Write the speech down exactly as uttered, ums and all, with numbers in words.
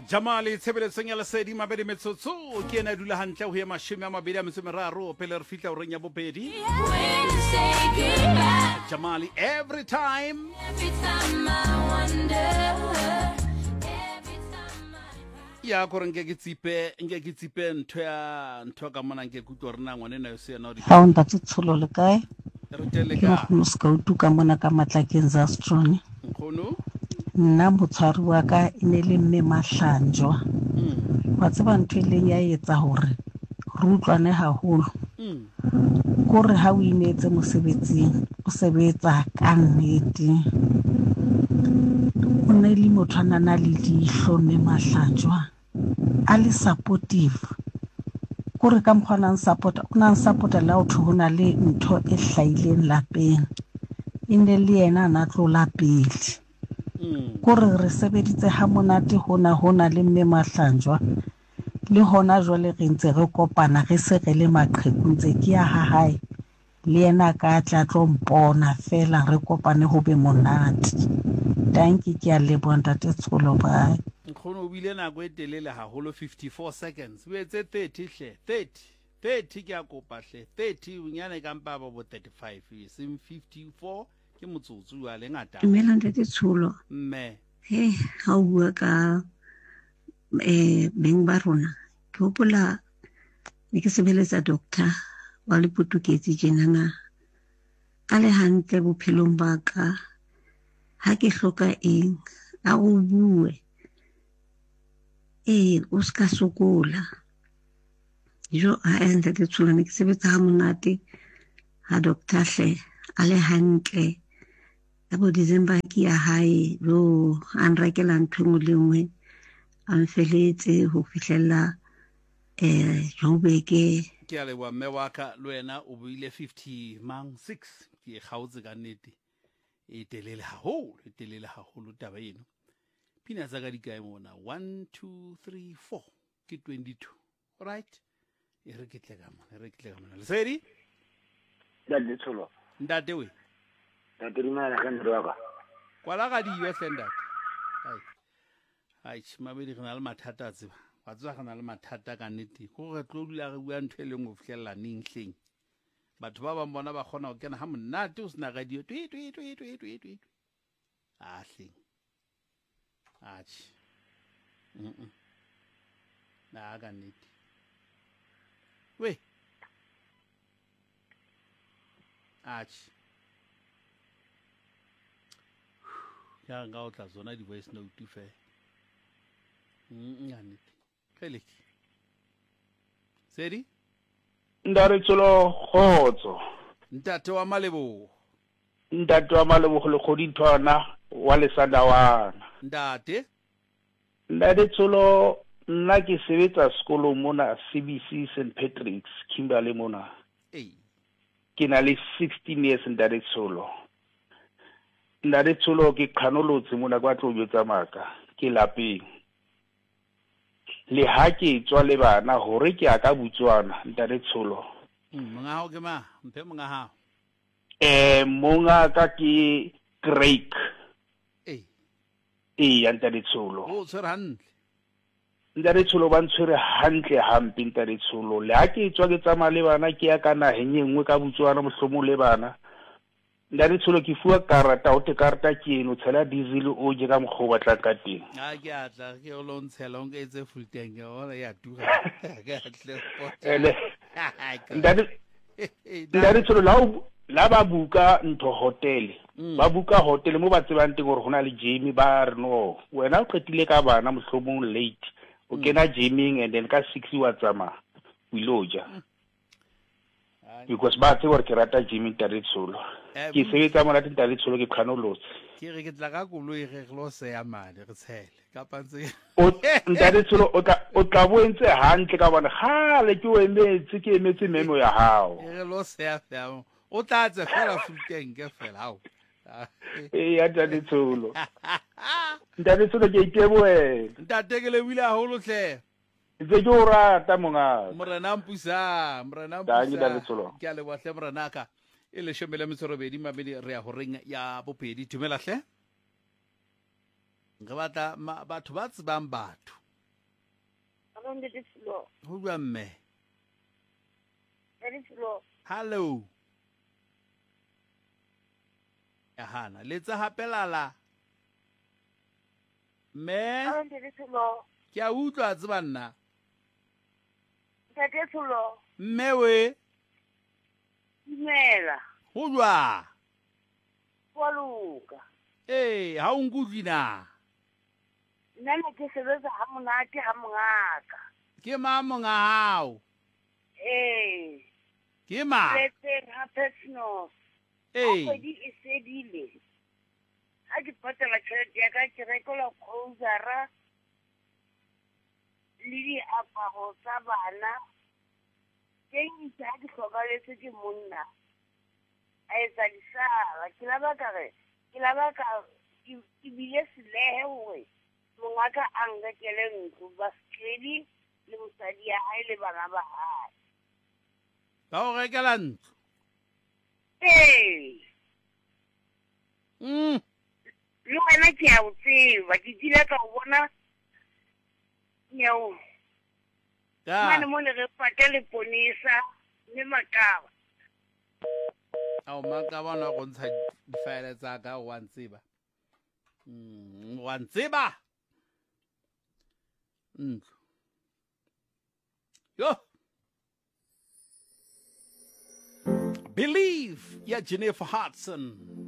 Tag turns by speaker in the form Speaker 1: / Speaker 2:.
Speaker 1: Jamali tshebeletsong ya lesedi mabedi metsotso ke ena dula hantle ho ya mashome a mabedi a metso e meraro pele re fihla o reng ya bobedi. Jamali every time
Speaker 2: Every time I wonder,
Speaker 1: ya gore nke ke tsipe nke ke tsipe ntho ya ntho ka mona nke kutlo rena ngwane na yo se yena o di
Speaker 3: ha o ntate tsholo le kae
Speaker 1: re tele
Speaker 3: ke
Speaker 1: ka
Speaker 3: go ska o tuka mona ka matlakeng za strong
Speaker 1: nkgono
Speaker 3: nna motshwari wa ka e ne le mme Mahlanjwa wa tseba ntho e leng ya etsa hore re utlwane haholo gore ha o inetse mosebetsing o sebetsa ka nnete o ne le motho a nana le diihlo mme Mahlanjwa a le supportive gore ka mkhwana support una support la o thona le ntho e hlaileng lapeng e ne le yena na tlola pele gore re sebeditse ha monate hona hona le mme Mahlanjwa le hona jwale re ntse re kopana re se re le maqheku ntse ke ya ha hae le yena ka tla tlo mpona fela re kopane ho be monate danki ke ya leboha ntate tsholo bye
Speaker 1: nkgono o bile nako e telele haholo fifty-four seconds o etse thirty hle thirty thirty ke a kopa hle thirty o nyane ka mpa ba bo thirty-five e seng fifty-four ke motsotso wa le ngata
Speaker 4: Dumela ntate Tsholo.
Speaker 1: mme
Speaker 4: He ha o bua ka eh beng ba rona ke hopola ne ke sebeletsa doctor wa le Putuketsi tjenana ka le hantle bophelong ba ka ha ke hloka eng a go bue eh o ska sokola jo a enda te Tsholo ne ke sebetsa ha monate ha doctor hle a le hantle ka bo December ke ya hae lo an rekela ntho ngwe le ngwe a mfeletse ho fihlella eh Joburg
Speaker 1: ke a leboha mme wa ka le wena o buile fifty mang six ke kgaotse ka nnete e telele haholo e telele haholo taba eno pina tsa ka di kae mona one two three four ke twenty-two right e re ke tlega mona e re ke tlega mona lesedi
Speaker 5: Ntate Tsholo.
Speaker 1: ntate we
Speaker 5: Ntate Rimana ka ntlo ka.
Speaker 1: kwala ga di U S ntate hai hai mabedi gona le mathata tseba wa tswa gona le mathata ka nnete go re tlo dula re bua ntho e leng go fihlella ning hleng batho ba ba bona ba kgona go kena ha monate o sena radio twi twi twi twi twi twi a hleng a tshi mm na ga nnete we a tshi ya nga o tla zona di voice note fe mm ya nnete keleki sedi
Speaker 5: Ndare Tsholo khotso.
Speaker 1: ntate wa malebo
Speaker 5: Ntate wa malebo go le kgodi thona wa le sadawana.
Speaker 1: ntate
Speaker 5: Ntate Tsholo nna ke sebetsa sekolo mona C B C Saint Patrick's Kimberley mona.
Speaker 1: ei
Speaker 5: Ke na le sixteen years Ntate Tsholo. Ntate Tsholo ke khanolotse mona kwa tlo botsa maka ke lapeng. Le ha ke tswa le bana hore ke aka butswana Ntate Tsholo.
Speaker 1: monga hao ke ma mphe monga hao
Speaker 5: Eh monga ka ke Craig.
Speaker 1: ei
Speaker 5: E ya Ntate Tsholo.
Speaker 1: o tshwere hantle
Speaker 5: Ntate Tsholo ba ntshwere hantle hampe Ntate Tsholo. Le ha ke tswa ke tsamaya le bana ke ya kana henyengwe ka butswana mohlomo le bana. Ntate Tsholo ke fuwa karata o te karata ke eno tshela diesel o je ka mokgo batla ka teng.
Speaker 1: a ke atla ke o lo ntshela o etse full tank ona ya tura ke atle
Speaker 5: Ele Ntate Ntate Tsholo la o la ba buka ntho hotel. Ba buka hotel mo ba tsebang teng gore hona le Jamie ba re no wena o qetile ka bana mohlomong late o kena gymming and then ka six wa tsama o iloja because ba tse gore ke rata gymming Ntate Tsholo ke sebetsa mona Ntate Tsholo ke khanolotse
Speaker 1: ke re ke tla ka koloi ge re lo se ya mane re tshele ka pantse
Speaker 5: o Ntate Tsholo o tla o tla boentse hantle ka bona gale ke o emetse ke emetse memo ya hao
Speaker 1: re lo se ya fela o tla tse fela full tank fela hao
Speaker 5: e ya Ntate Tsholo Ntate Tsholo ke iteboe
Speaker 1: ntate ke le wile haholo hle
Speaker 5: tse ke o rata monga
Speaker 1: morena mpusa morena
Speaker 5: Danke, Ntate
Speaker 1: mpusa
Speaker 5: Tsholo.
Speaker 1: ke a leboha hle morena ka e le shome le metsorobedi mabedi re ya ho reng ya bopedi dumela hle re batla batho ba tsebang batho
Speaker 6: Hello, Ntate Sello.
Speaker 1: Ho bua mme.
Speaker 6: Ntate Sello.
Speaker 1: Hello. Ya hana, letsa hape lala. Me,
Speaker 6: Hello, Ntate Sello.
Speaker 1: ke a utlwa tseba nna.
Speaker 6: Ntate Sello.
Speaker 1: Mme we,
Speaker 6: Dumela.
Speaker 1: ho jwa.
Speaker 6: Wa loka.
Speaker 1: Eh, ha o nkutlwi na.
Speaker 6: Nna ne ke sebetsa ha monate ha mongaka.
Speaker 1: Ke ma monga hao.
Speaker 6: Eh.
Speaker 1: Ke ma.
Speaker 6: Leteng ha personal.
Speaker 1: Eh,
Speaker 6: Kgwedi e sedile. Ha ke patala tjhelete ya ka ke rekelwa grocery le diaparo tsa bana. Ke itse ha ke hlokaletse ke monna. A etsa disala. Ke la ba ka re, ke la ba ka ke ke bile selehe hore mongaka a nkekele ntlo baskedi le mosadi ya hae le bana ba hae.
Speaker 1: ba o rekela ntlo.
Speaker 6: Ee.
Speaker 1: Mm,
Speaker 6: Le wena ke a o tseba, ke dile ka o bona nyao.
Speaker 1: ka.
Speaker 6: Mane mo le re pata le ponisa le makaba.
Speaker 1: Ao maka bona go ntsha difaele tsa ka wa ntseba. Mm, wa ntseba. Ntlo. Yo. Believe ya Jennifer Hudson.